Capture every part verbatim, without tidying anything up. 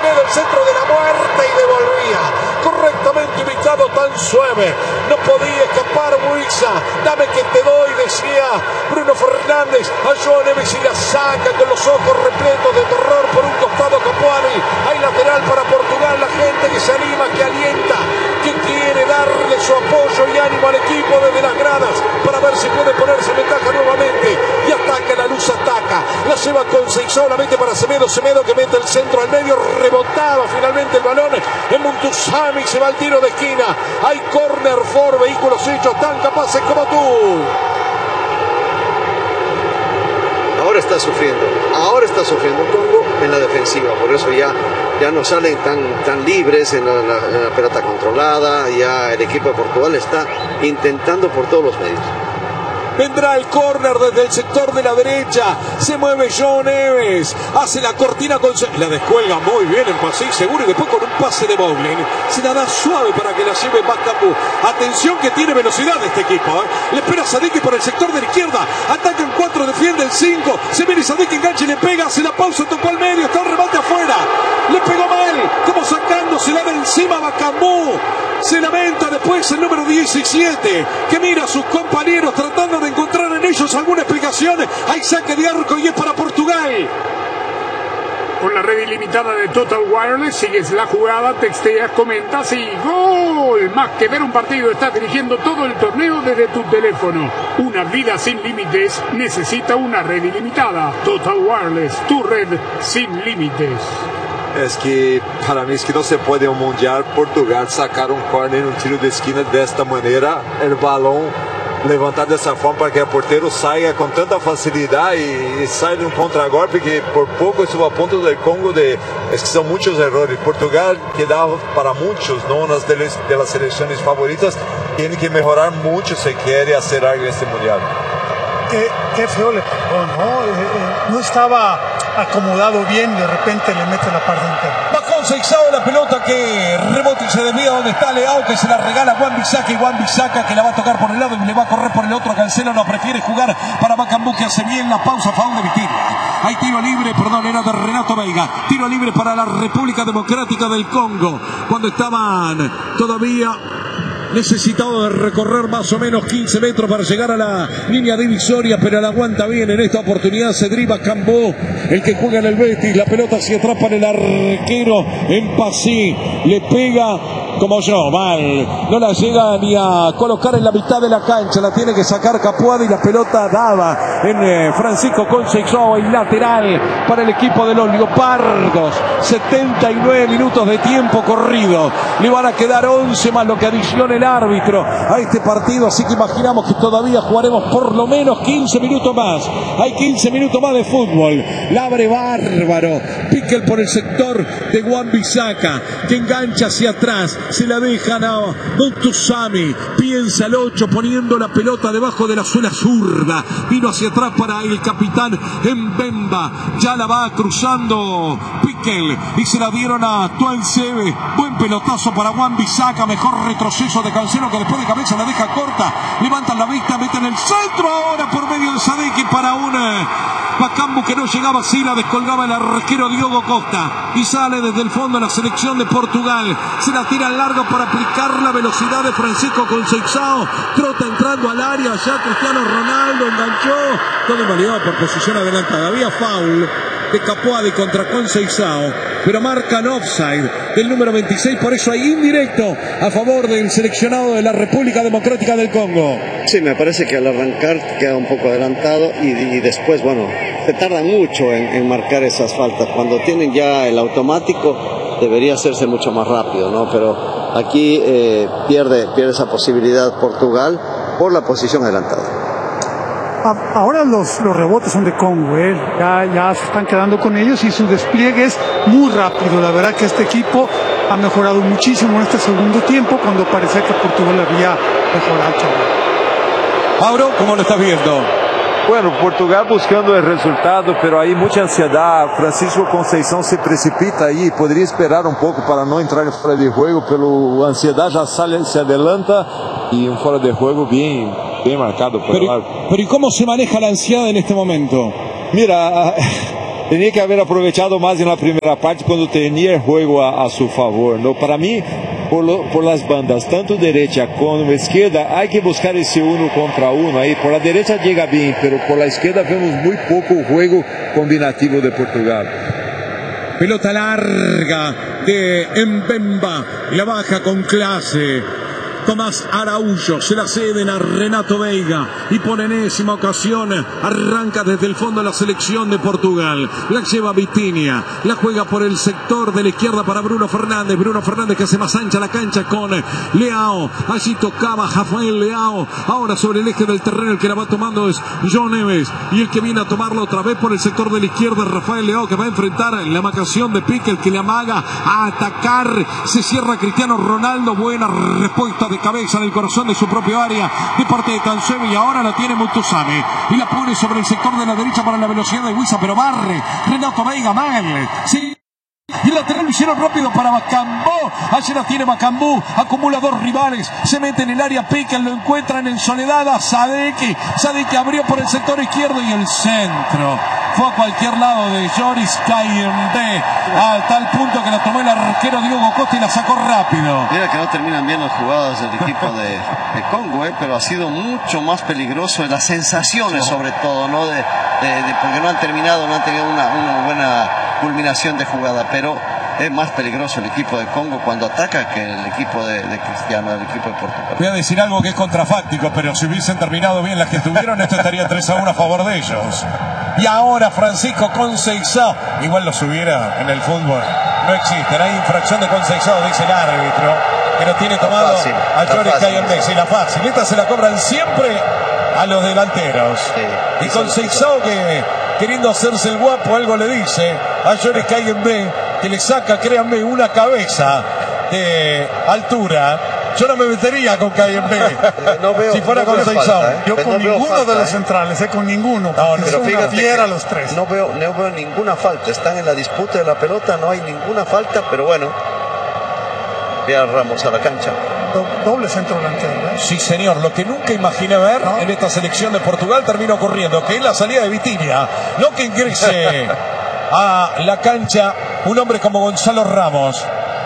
Semedo, el centro de la muerte y devolvía. Correctamente ubicado, tan suave. No podía escapar Buiza. Dame que te doy, decía Bruno Fernández. A João Neves y la saca con los ojos repletos de terror por un costado Capuani. Hay lateral para Portugal. La gente que se anima, que alienta, que quiere darle su apoyo y ánimo al equipo desde las gradas para ver si puede ponerse en ventaja nuevamente. Y ataca, la luz ataca. La lleva con Seixão, la mete para Semedo. Semedo que mete el centro al medio. Rebotaba finalmente el balón en Montuzami. Se va al tiro de esquina. Hay corner for vehículos hechos tan capaces como tú. Ahora está sufriendo. Ahora está sufriendo Congo en la defensiva. Por eso ya, ya no salen tan, tan libres en la, la, en la pelota controlada. Ya el equipo de Portugal está intentando por todos los medios. Vendrá el córner desde el sector de la derecha. Se mueve João Neves. Hace la cortina con... La descuelga muy bien en Pasí, seguro. Y después con un pase de Bowling. Se la da suave para que la lleve Bakambu. Atención que tiene velocidad este equipo. ¿eh? Le espera Sadiki por el sector de la izquierda. Ataca en cuatro, defiende el cinco. Se viene Sadiki, engancha y le pega. Hace la pausa, tocó al medio. Está el remate afuera. Le pegó mal. Como sacándose la de encima Bakambu. Se lamenta después el número diecisiete, que mira a sus compañeros tratando de encontrar en ellos alguna explicación. Hay saque de arco y es para Portugal. Con la red ilimitada de Total Wireless, sigues la jugada, texteas, comentas y ¡gol! Más que ver un partido, estás dirigiendo todo el torneo desde tu teléfono. Una vida sin límites necesita una red ilimitada. Total Wireless, tu red sin límites. Es que para mí es que no se puede un mundial Portugal sacar un córner en un tiro de esquina de esta manera, el balón levantar de esa forma para que el portero salga con tanta facilidad y, y sale un contragolpe que por poco estuvo a punto del Congo de... Es que son muchos errores. Portugal, que da para muchos, ¿no? Una de, las, de las selecciones favoritas, tiene que mejorar mucho si quiere hacer algo en este mundial. Qué, qué feo le pegó, ¿no? Eh, eh, no estaba acomodado bien, de repente le mete la parte interna. Va con Seixão la pelota que rebota y se desvía donde está Leao, que se la regala a Wan-Bissaka, y Wan-Bissaka que la va a tocar por el lado y le va a correr por el otro. Cancelo no prefiere jugar para Bakambu, que hace bien la pausa, foul de Vitinha. Hay tiro libre, perdón, era de Renato Veiga. Tiro libre para la República Democrática del Congo, cuando estaban todavía necesitado de recorrer más o menos quince metros para llegar a la línea divisoria, pero la aguanta bien en esta oportunidad Cedric Bakambu, el que juega en el Betis. La pelota hacia atrás para el arquero en Pasí, le pega como yo, mal, no la llega ni a colocar en la mitad de la cancha, la tiene que sacar Capuada y la pelota daba en eh, Francisco Conceição, y lateral para el equipo de los Leopardos. Setenta y nueve minutos de tiempo corrido, le van a quedar once más lo que adiciona el árbitro a este partido, así que imaginamos que todavía jugaremos por lo menos quince minutos más. Hay quince minutos más de fútbol. La abre bárbaro, Piquel por el sector de Wan-Bissaka, que engancha hacia atrás, se la dejan a Montuzami, piensa el ocho poniendo la pelota debajo de la suela zurda, vino hacia atrás para el capitán Mbemba, ya la va cruzando Piquel y se la dieron a Tuansebe. Buen pelotazo para Wan-Bissaka, mejor retroceso de Cancelo, que después de cabeza la deja corta, levantan la vista, meten el centro ahora por medio de Sadiki para un Bakambu que no llegaba, así la descolgaba el arquero Diogo Costa y sale desde el fondo la selección de Portugal. Se la tira al largo para aplicar la velocidad de Francisco Conceição, trota entrando al área, ya Cristiano Ronaldo enganchó, todo maniobra por posición adelantada. Había foul de Capuadi contra Conceição, pero marcan offside del número veintiséis, por eso hay indirecto a favor del seleccionado de la República Democrática del Congo. Sí, me parece que al arrancar queda un poco adelantado y, y después, bueno, se tarda mucho en, en marcar esas faltas. Cuando tienen ya el automático debería hacerse mucho más rápido, ¿no? Pero aquí eh, pierde, pierde esa posibilidad Portugal por la posición adelantada. Ahora los, los rebotes son de Congo, ¿eh? ya, ya se están quedando con ellos y su despliegue es muy rápido. La verdad que este equipo ha mejorado muchísimo en este segundo tiempo, cuando parecía que Portugal había mejorado. Mauro, ¿cómo lo estás viendo? Bueno, Portugal buscando el resultado, pero ahí mucha ansiedad. Francisco Conceição se precipita ahí, podría esperar un poco para no entrar en fuera de juego, pero ansiedad ya sale, se adelanta y un fuera de juego bien, bien marcado por pero, el árbitro. Pero ¿y cómo se maneja la ansiedad en este momento? Mira, tenía que haber aprovechado más en la primera parte cuando tenía el juego a, a su favor, ¿no? Para mí, por, lo, por las bandas, tanto derecha como izquierda, hay que buscar ese uno contra uno ahí. Por la derecha llega bien, pero por la izquierda vemos muy poco juego combinativo de Portugal. Pelota larga de Mbemba, la baja con clase. Tomás Araújo se la ceden a Renato Veiga y por enésima ocasión arranca desde el fondo la selección de Portugal. La lleva Vitinha, la juega por el sector de la izquierda para Bruno Fernández. Bruno Fernández que hace más ancha la cancha con Leao. Allí tocaba Rafael Leao. Ahora sobre el eje del terreno el que la va tomando es John Neves. Y el que viene a tomarlo otra vez por el sector de la izquierda es Rafael Leao, que va a enfrentar la marcación de Pique, el que le amaga a atacar. Se cierra Cristiano Ronaldo. Buena respuesta de cabeza en el corazón de su propio área de parte de Cancelo, y ahora la tiene Mutusame y la pone sobre el sector de la derecha para la velocidad de Huiza, pero barre Renato Veiga mal. Sí. Y el lateral lo hicieron rápido para Macambú. Allí la tiene Macambú. Acumula dos rivales. Se mete en el área. Piquen, lo encuentran en soledad a Sadiki. Sadiki abrió por el sector izquierdo y el centro fue a cualquier lado de Joris Kayembe, a tal punto que la tomó el arquero Diogo Costa y la sacó rápido. Mira que no terminan bien las jugadas del equipo de, de Congo, eh, pero ha sido mucho más peligroso las sensaciones, sobre todo, ¿no? De, de, de, porque no han terminado, no han tenido una, una buena culminación de jugada, pero es más peligroso el equipo de Congo cuando ataca que el equipo de, de Cristiano, el equipo de Portugal. Voy a decir algo que es contrafáctico, pero si hubiesen terminado bien las que tuvieron, esto estaría tres a uno a favor de ellos. Y ahora Francisco Conceição, igual los hubiera en el fútbol, no existe, hay infracción de Conceição, dice el árbitro, que lo tiene tomado fácil, a Joris Kayembe. Sí, la fácil, esta se la cobran siempre a los delanteros. Sí, y Conceição, que queriendo hacerse el guapo, algo le dice a Joris Kayembe, que le saca, créanme, una cabeza de altura. Yo no me metería con Kayembe no veo, si fuera no con Seizao. ¿eh? Yo con no ninguno falta, de los centrales, eh, con ninguno. No, pero fíjate fiera los tres. No veo, no veo ninguna falta. Están en la disputa de la pelota, no hay ninguna falta, pero bueno. Vea Ramos a la cancha. Do, doble centro delantero, ¿eh? Sí, señor. Lo que nunca imaginé ver ¿no? en esta selección de Portugal terminó ocurriendo, que es la salida de Vitinha. No que ingrese a la cancha un hombre como Gonzalo Ramos.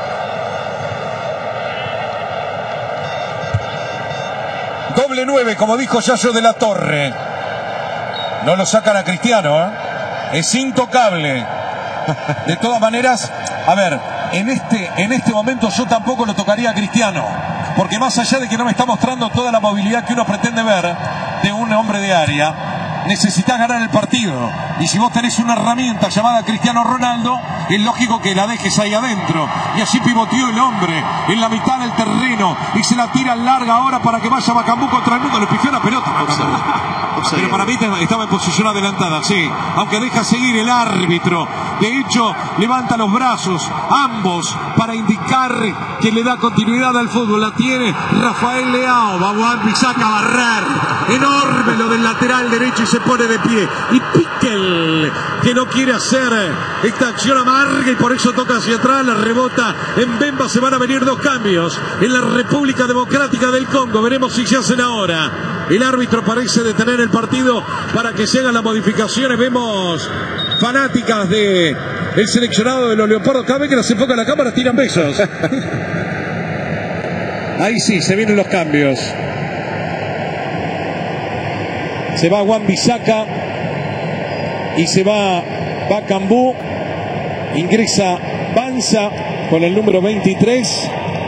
Doble nueve, como dijo Yayo de la Torre. No lo sacan a Cristiano, ¿eh? Es intocable. De todas maneras, a ver, en este, en este momento yo tampoco lo tocaría a Cristiano, porque más allá de que no me está mostrando toda la movilidad que uno pretende ver de un hombre de área, necesitas ganar el partido. Y si vos tenés una herramienta llamada Cristiano Ronaldo, es lógico que la dejes ahí adentro. Y así pivoteó el hombre en la mitad del terreno y se la tira larga ahora para que vaya Macambú contra el mundo. Le pifió la pelota. Pero para mí estaba en posición adelantada, sí. Aunque deja seguir el árbitro. De hecho, levanta los brazos, ambos, para indicar que le da continuidad al fútbol. La tiene Rafael Leao. Va Juan Bisaca a barrer. Enorme lo del lateral derecho y se pone de pie. Y Piquel, que no quiere hacer esta acción amarga y por eso toca hacia atrás, la rebota en Mbemba. Se van a venir dos cambios en la República Democrática del Congo. Veremos si se hacen ahora. El árbitro parece detener el partido para que se hagan las modificaciones. Vemos fanáticas de el seleccionado de los Leopardos. Cada vez que las enfoca la cámara tiran besos. Ahí sí, se vienen los cambios. Se va Juan Bisaca y se va Macambú. Ingresa Banza con el número veintitrés.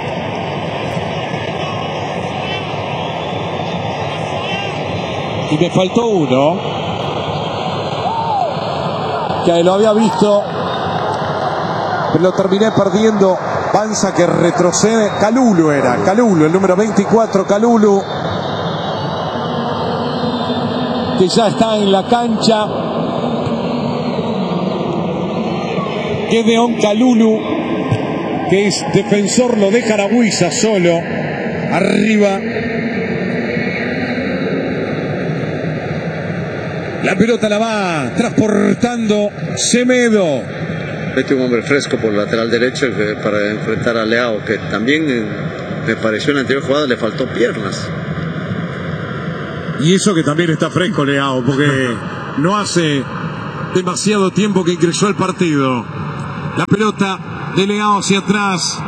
Y me faltó uno que lo había visto, pero lo terminé perdiendo. Banza, que retrocede. Kalulu era, Kalulu, el número veinticuatro, Kalulu, que ya está en la cancha. Gedeon Kalulu, que es defensor, lo deja a Huiza solo arriba. La pelota la va transportando Semedo. Mete un hombre fresco por el lateral derecho para enfrentar a Leao, que también me pareció en la anterior jugada le faltó piernas. Y eso que también está fresco Leao, porque no hace demasiado tiempo que ingresó al partido. La pelota de Leao hacia atrás.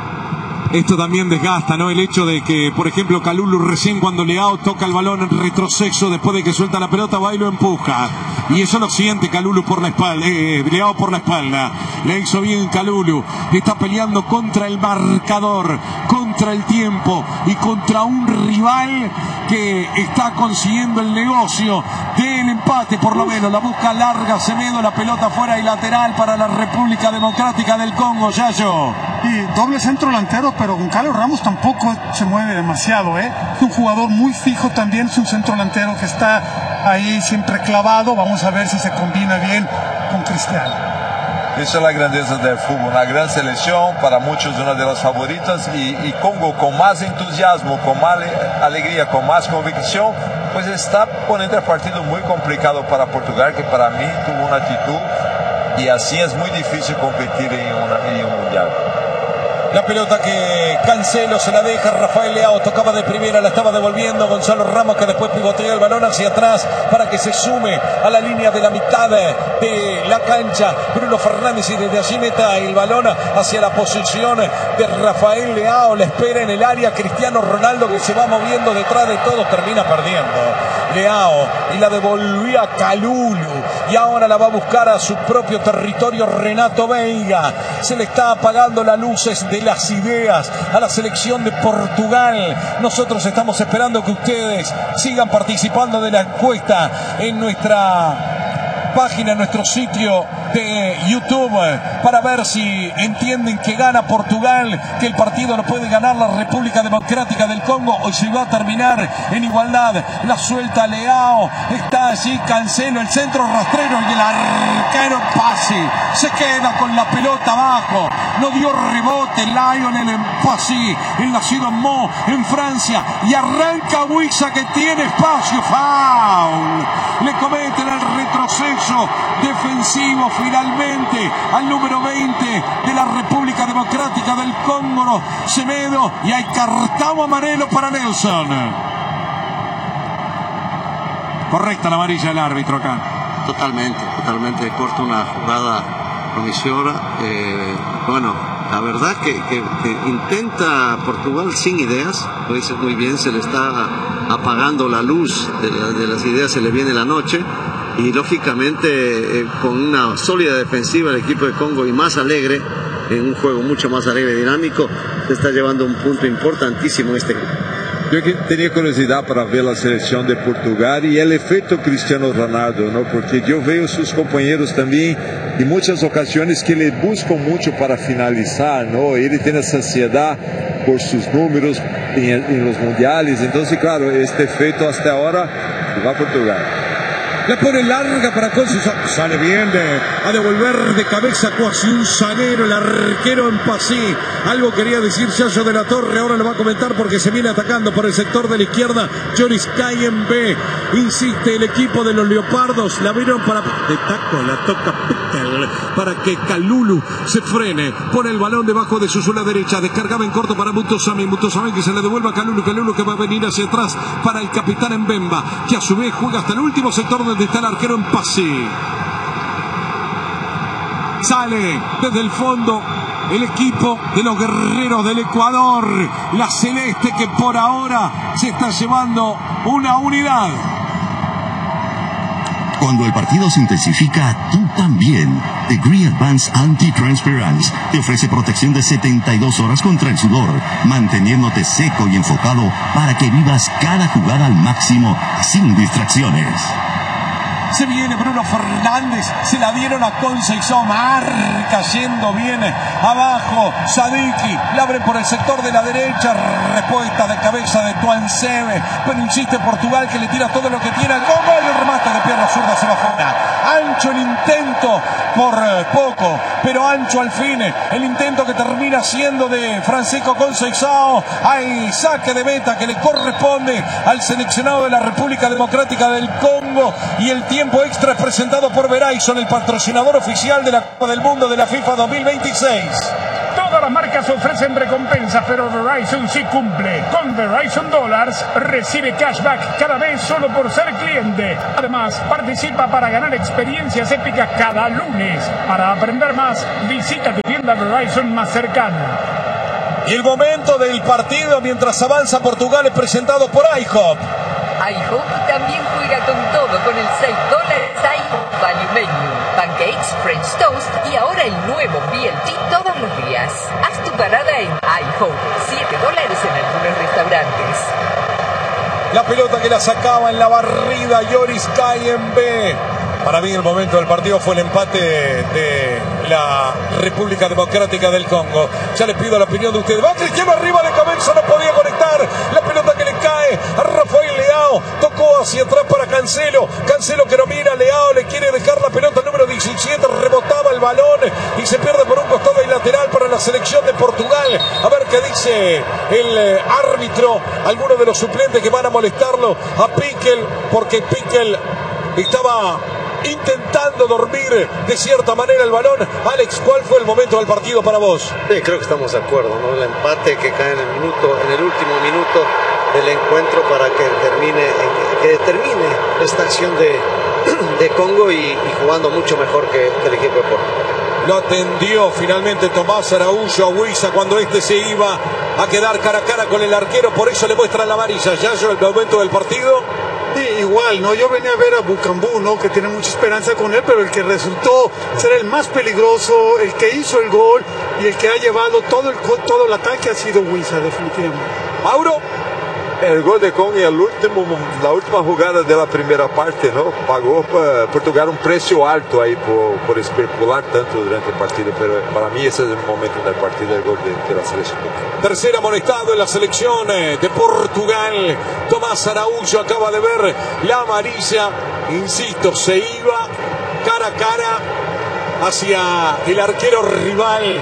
Esto también desgasta, ¿no? El hecho de que, por ejemplo, Kalulu recién cuando Leao toca el balón en retroceso, después de que suelta la pelota, va y lo empuja. Y eso lo siente Kalulu por la espalda, eh, Leao por la espalda. Le hizo bien Kalulu. Está peleando contra el marcador, contra el tiempo y contra un rival que está consiguiendo el negocio del empate, por lo menos. La busca larga Semedo, la pelota fuera y lateral para la República Democrática del Congo, Yayo. Y doble centro delantero, pero Goncalo Ramos tampoco se mueve demasiado, ¿eh? Es un jugador muy fijo también, es un centro delantero que está ahí siempre clavado. Vamos a ver si se combina bien con Cristiano. Eso es la grandeza del fútbol, una gran selección, para muchos una de las favoritas, y, y Congo con más entusiasmo, con más alegría, con más convicción, pues está poniendo el partido muy complicado para Portugal, que para mí tuvo una actitud, y así es muy difícil competir en, una, en un mundial. La pelota que Cancelo se la deja, Rafael Leao tocaba de primera, la estaba devolviendo Gonzalo Ramos, que después pivotea el balón hacia atrás para que se sume a la línea de la mitad de la cancha Bruno Fernández, y desde allí meta el balón hacia la posición de Rafael Leao. La espera en el área Cristiano Ronaldo, que se va moviendo detrás de todos, termina perdiendo Leao y la devolvió a Kalulu, y ahora la va a buscar a su propio territorio Renato Veiga. Se le está apagando las luces de las ideas a la selección de Portugal. Nosotros estamos esperando que ustedes sigan participando de la encuesta en nuestra página, en nuestro sitio de YouTube, para ver si entienden que gana Portugal, que el partido lo puede ganar la República Democrática del Congo, o si va a terminar en igualdad. La suelta Leao, está allí Cancelo, el centro rastrero, y el arquero Pasi se queda con la pelota abajo. No dio rebote Lionel Mpassi, el nacido en Meaux, en Francia, y arranca Wissa, que tiene espacio. Foul, le cometen el retroceso defensivo finalmente al número veinte de la República Democrática del Congo, Semedo, y hay cartón amarelo para Nelson. Correcta la amarilla del árbitro acá. Totalmente, totalmente corta una jugada promisoria. Eh, bueno, la verdad que, que, que intenta Portugal sin ideas, lo dice muy bien, se le está apagando la luz de, la, de las ideas, se le viene la noche, y lógicamente eh, con una sólida defensiva el equipo de Congo, y más alegre, en un juego mucho más alegre y dinámico, se está llevando un punto importantísimo en este equipo. Yo que tenía curiosidad para ver la selección de Portugal y el efecto Cristiano Ronaldo, ¿no? Porque yo veo sus compañeros también en muchas ocasiones que le buscan mucho para finalizar, ¿no? Él tiene esa ansiedad por sus números en, en los mundiales. Entonces, claro, este efecto hasta ahora va a Portugal. La pone larga para Conceizao. Sale bien de, a devolver de cabeza casi un zaguero, el arquero Mpassi. Algo quería decir Yayo de la Torre, ahora lo va a comentar porque se viene atacando por el sector de la izquierda. Joris Kayembe. Insiste el equipo de los Leopardos. La vieron para... De taco, la toca Pittel para que Kalulu se frene. Pone el balón debajo de su suela derecha. Descargaba en corto para Mutosami. Mutosami que se le devuelve a Kalulu. Kalulu que va a venir hacia atrás para el capitán Mbemba, que a su vez juega hasta el último sector donde está el arquero Mpassi. Sale desde el fondo el equipo de los guerreros del Ecuador, la celeste, que por ahora se está llevando una unidad. Cuando el partido se intensifica, tú también. Degree Advanced Anti-Transparence te ofrece protección de setenta y dos horas contra el sudor, manteniéndote seco y enfocado para que vivas cada jugada al máximo, sin distracciones. Se viene Bruno Fernández, se la dieron a Conceizao, marca yendo bien abajo, Sadiki, la abren por el sector de la derecha, respuesta de cabeza de Tuansebe, pero insiste Portugal, que le tira todo lo que tiene, gol, el remate de pierna zurda se va fuera. Ancho el intento, por poco, pero ancho al fin, el intento que termina siendo de Francisco Conceizao. Hay saque de meta que le corresponde al seleccionado de la República Democrática del Congo, y el tiempo Tiempo extra es presentado por Verizon, el patrocinador oficial de la Copa del Mundo de la FIFA dos mil veintiséis. Todas las marcas ofrecen recompensas, pero Verizon sí cumple. Con Verizon Dollars recibe cashback cada vez solo por ser cliente. Además, participa para ganar experiencias épicas cada lunes. Para aprender más, visita tu tienda Verizon más cercana. Y el momento del partido mientras avanza Portugal es presentado por IHOP. IHOP también juega con todo con el seis dólares IHOP Value Menu. Pancakes, French Toast y ahora el nuevo B L T todos los días. Haz tu parada en IHOP. siete dólares en algunos restaurantes. La pelota que la sacaba en la barrida Yoris cae en B. Para mí el momento del partido fue el empate de la República Democrática del Congo. Ya les pido la opinión de ustedes. Va Cristiano arriba de cabeza, no podía conectar. La pelota que le cae a Rafael Leao. Tocó hacia atrás para Cancelo. Cancelo que no mira, Leao le quiere dejar la pelota número diecisiete. Rebotaba el balón y se pierde por un costado y lateral para la selección de Portugal. A ver qué dice el árbitro. Algunos de los suplentes que van a molestarlo a Piquel, porque Piquel estaba intentando dormir de cierta manera el balón. Alex, ¿cuál fue el momento del partido para vos? Sí, creo que estamos de acuerdo, ¿no? El empate que cae en el minuto, en el último minuto del encuentro para que termine, que termine esta acción de, de Congo y, y jugando mucho mejor que, que el equipo de Portugal. Lo atendió finalmente Tomás Araújo a Huiza cuando este se iba a quedar cara a cara con el arquero, por eso le muestran la amarilla. Ya yo el momento del partido. Sí, igual, ¿no? Yo venía a ver a Bucambú, ¿no? Que tiene mucha esperanza con él, pero el que resultó ser el más peligroso, el que hizo el gol y el que ha llevado todo el, todo el ataque ha sido Huiza, definitivamente. Mauro. El gol de Congo y el último, la última jugada de la primera parte, ¿no? Pagó para Portugal un precio alto ahí por, por especular tanto durante el partido, pero para mí ese es el momento del partido, el gol de, de la selección. Tercer amonestado en la selección de Portugal. Tomás Araújo acaba de ver la amarilla. Insisto, se iba cara a cara hacia el arquero rival.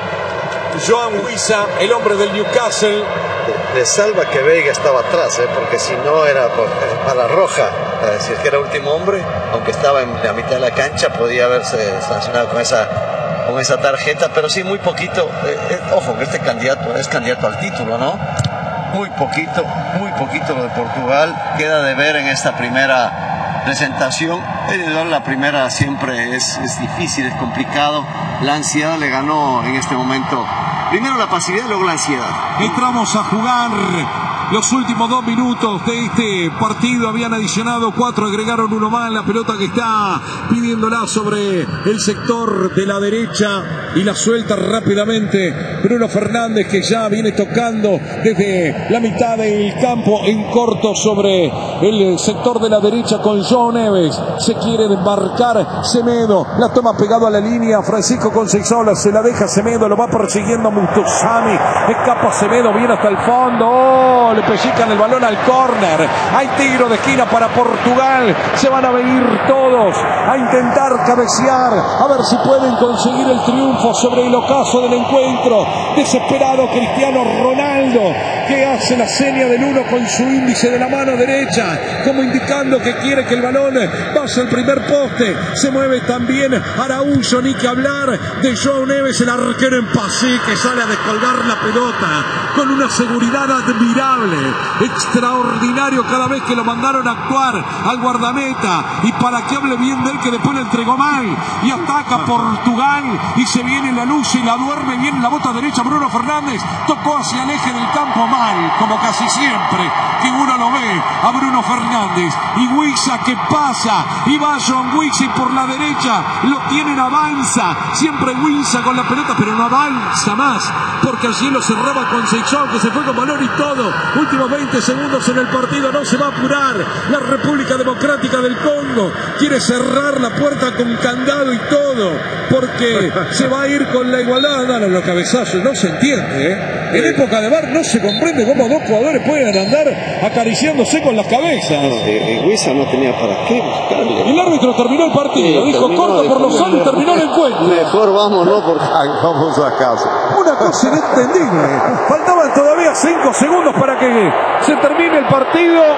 Joan Huiza, el hombre del Newcastle. Le salva que Veiga estaba atrás, ¿eh? Porque si no era por, a la roja, eh, si es que era último hombre, aunque estaba en la mitad de la cancha, podía haberse sancionado con esa, con esa tarjeta, pero sí muy poquito. Eh, eh, ojo, que este candidato es candidato al título, ¿no? Muy poquito, muy poquito lo de Portugal. Queda de ver en esta primera presentación. La primera siempre es, es difícil, es complicado. La ansiedad le ganó en este momento. Primero la pasividad, luego la ansiedad. Entramos a jugar los últimos dos minutos de este partido. Habían adicionado cuatro, agregaron uno más. La pelota que está pidiéndola sobre el sector de la derecha y la suelta rápidamente Bruno Fernández, que ya viene tocando desde la mitad del campo en corto sobre el sector de la derecha con João Neves. Se quiere embarcar Semedo, la toma pegado a la línea. Francisco Conceição se la deja Semedo, lo va persiguiendo Muntuzami, escapa Semedo, viene hasta el fondo. Oh, le pellizcan el balón al córner. Hay tiro de esquina para Portugal. Se van a venir todos a intentar cabecear, a ver si pueden conseguir el triunfo sobre el ocaso del encuentro. Desesperado Cristiano Ronaldo, que hace la seña del uno con su índice de la mano derecha, como indicando que quiere que el balón vaya al primer poste. Se mueve también Araújo, ni que hablar de João Neves, el arquero en pase, que sale a descolgar la pelota con una seguridad admirable, extraordinario cada vez que lo mandaron a actuar al guardameta, y para que hable bien de él, que después lo entregó mal y ataca Portugal y se viene la luz y la duerme bien la bota derecha. Bruno Fernández tocó hacia el eje del campo mal, como casi siempre que uno lo ve a Bruno Fernández. Y Huiza que pasa, y va John Huiza, y por la derecha lo tienen, avanza siempre Huiza con la pelota, pero no avanza más porque allí lo cerraba Conceição, que se fue con valor y todo. Últimos veinte segundos en el partido, no se va a apurar la República Democrática del Congo, quiere cerrar la puerta con candado y todo, porque se va a ir con la igualdad. No, los cabezazos, no se entiende, ¿eh? En época de V A R no se comprende cómo dos jugadores pueden andar acariciándose con las cabezas. No, y Huiza no tenía para qué buscarle. El árbitro terminó el partido, sí, dijo terminó, corto por los solos y terminó el encuentro. Mejor vamos, ¿no? Porque vamos a casa. Una cosa inentendible. Faltaban todavía cinco segundos para que se termine el partido.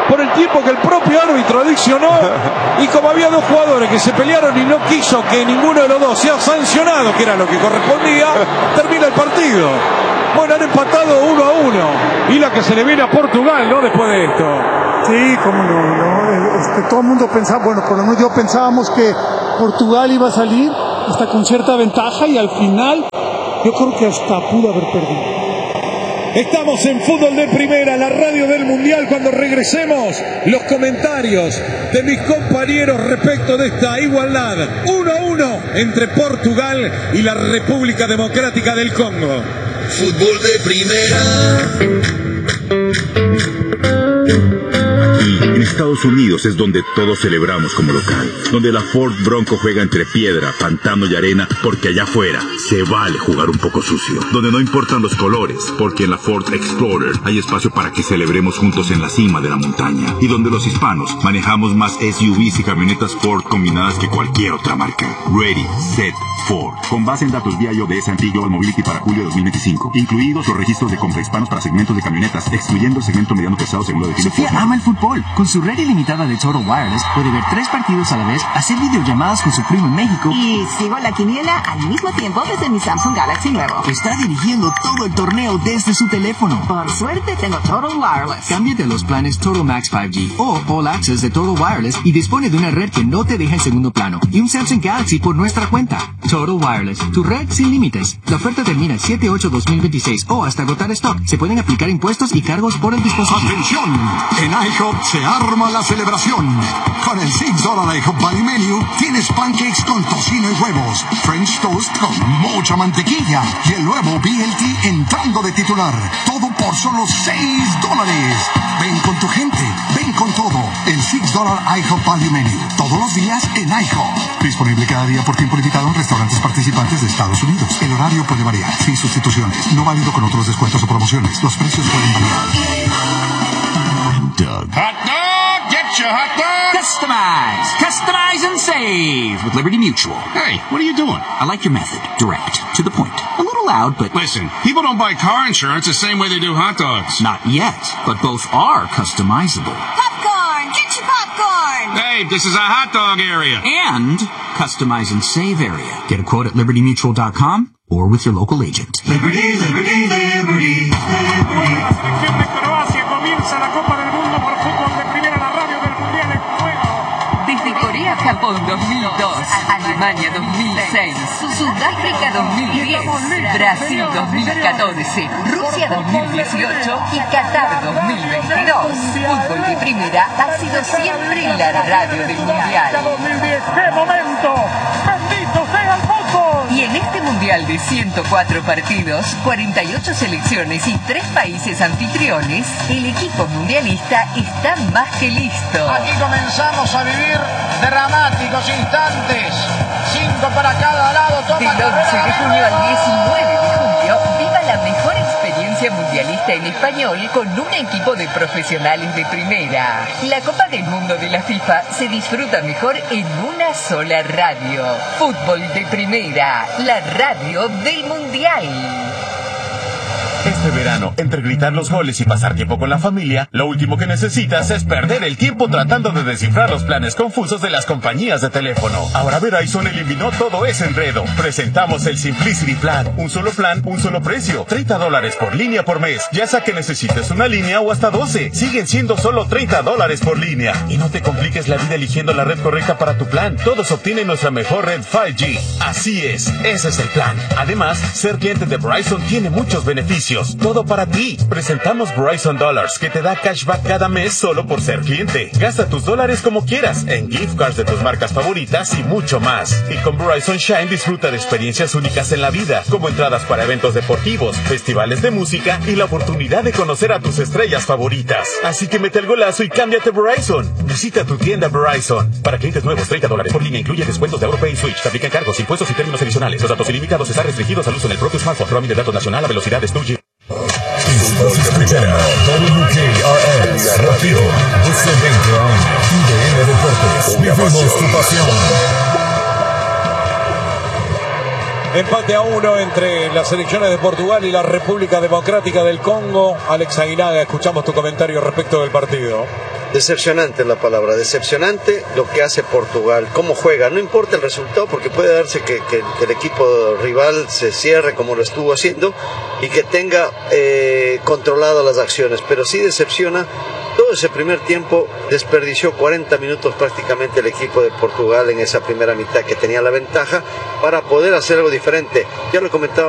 por el tiempo que el propio árbitro adicionó, y como había dos jugadores que se pelearon y no quiso que ninguno de los dos sea sancionado, que era lo que correspondía, termina el partido. Bueno, han empatado uno a uno. Y la que se le viene a Portugal, ¿no? Después de esto. Sí, cómo no, no. Este, todo el mundo pensaba, bueno, por lo menos yo pensábamos que Portugal iba a salir hasta con cierta ventaja y al final yo creo que hasta pudo haber perdido. Estamos en Fútbol de Primera, la radio del Mundial. Cuando regresemos, los comentarios de mis compañeros respecto de esta igualdad uno a uno entre Portugal y la República Democrática del Congo. Fútbol de Primera. Aquí, en Estados Unidos, es donde todos celebramos como local. Donde la Ford Bronco juega entre piedra, pantano y arena, porque allá afuera se vale jugar un poco sucio. Donde no importan los colores, porque en la Ford Explorer hay espacio para que celebremos juntos en la cima de la montaña. Y donde los hispanos manejamos más S U Vs y camionetas Ford combinadas que cualquier otra marca. Ready, Set, Ford. Con base en datos vía I O D S Anti Global Mobility para julio de dos mil veinticinco. Incluidos los registros de compra hispanos para segmentos de camionetas, excluyendo el segmento mediano pesado según lo define Sofía Ford. ama el fútbol. Con su red ilimitada de Total Wireless puede ver tres partidos a la vez, hacer videollamadas con su primo en México y sigo la quiniela al mismo tiempo desde mi Samsung Galaxy nuevo. Está dirigiendo todo el torneo desde su teléfono. Por suerte tengo Total Wireless. Cámbiate a los planes Total Max cinco G o All Access de Total Wireless y dispone de una red que no te deja en segundo plano y un Samsung Galaxy por nuestra cuenta. Total Wireless, tu red sin límites. La oferta termina el siete ocho dos mil veintiséis o hasta agotar stock. Se pueden aplicar impuestos y cargos por el dispositivo. ¡Atención! En IHOP se arma la celebración. Con el seis dólares IHOP Value Menu tienes pancakes con tocino y huevos, French toast con mucha mantequilla y el nuevo B L T entrando de titular. Todo por solo seis dólares. Ven con tu gente, ven con todo. El seis dólares IHOP Value Menu. Todos los días en IHOP. Disponible cada día por tiempo limitado en restaurantes participantes de Estados Unidos. El horario puede variar, sin sustituciones. No válido con otros descuentos o promociones. Los precios pueden variar. Doug. Hot dog! Get your hot dog! Customize! Customize and save with Liberty Mutual. Hey, what are you doing? I like your method. Direct. To the point. A little loud, but... Listen, people don't buy car insurance the same way they do hot dogs. Not yet, but both are customizable. Popcorn! Get your popcorn! Hey, this is a hot dog area. And customize and save area. Get a quote at liberty mutual dot com or with your local agent. Liberty, Liberty, Liberty, Liberty. La selección de Croacia comienza la Copa del Mundo por Fútbol de Primera, la radio del Mundial en juego. Desde Corea, Japón dos mil dos, Alemania dos mil seis, Sudáfrica dos mil diez, Brasil dos mil catorce, Rusia dos mil dieciocho y Qatar dos mil veintidós. Fútbol de Primera ha sido siempre la radio del Mundial. dos mil diez, ¡qué momento! ¡Bendito sea el fútbol! Y en este Mundial de ciento cuatro partidos, cuarenta y ocho selecciones y tres países anfitriones, el equipo mundialista está más que listo. Aquí comenzamos a vivir dramáticos instantes. Cinco para cada lado. Toma Del once de junio al diecinueve de julio, viva la mejor experiencia mundialista en español con un equipo de profesionales de primera. La Copa del Mundo de la FIFA se disfruta mejor en una sola radio. Fútbol de Primera, la radio del Mundial. Este verano, entre gritar los goles y pasar tiempo con la familia, lo último que necesitas es perder el tiempo tratando de descifrar los planes confusos de las compañías de teléfono. Ahora Verizon eliminó todo ese enredo. Presentamos el Simplicity Plan. Un solo plan, un solo precio. treinta dólares por línea por mes. Ya sea que necesites una línea o hasta doce. Siguen siendo solo treinta dólares por línea. Y no te compliques la vida eligiendo la red correcta para tu plan. Todos obtienen nuestra mejor red cinco G. Así es, ese es el plan. Además, ser cliente de Verizon tiene muchos beneficios. Todo para ti. Presentamos Verizon Dollars, que te da cashback cada mes solo por ser cliente. Gasta tus dólares como quieras, en gift cards de tus marcas favoritas y mucho más. Y con Verizon Shine disfruta de experiencias únicas en la vida, como entradas para eventos deportivos, festivales de música y la oportunidad de conocer a tus estrellas favoritas. Así que mete el golazo y cámbiate a Verizon. Visita tu tienda Verizon. Para clientes nuevos, treinta dólares por línea, incluye descuentos de AuroPay y Switch. Te aplican cargos, impuestos y términos adicionales. Los datos ilimitados están restringidos al uso en el propio smartphone. Roaming de datos nacional a velocidades dos G. Fútbol de Primera, W K R S, Radio, doce veinte A M, U D N Deportes, vivimos tu pasión. Empate a uno entre las selecciones de Portugal y la República Democrática del Congo. Alex Aguinaga, escuchamos tu comentario respecto del partido. Decepcionante es la palabra, decepcionante lo que hace Portugal, cómo juega, no importa el resultado porque puede darse que, que, que el equipo rival se cierre como lo estuvo haciendo y que tenga eh, controlado las acciones, pero sí decepciona. Todo ese primer tiempo desperdició cuarenta minutos prácticamente el equipo de Portugal en esa primera mitad que tenía la ventaja para poder hacer algo diferente. Ya lo comentaba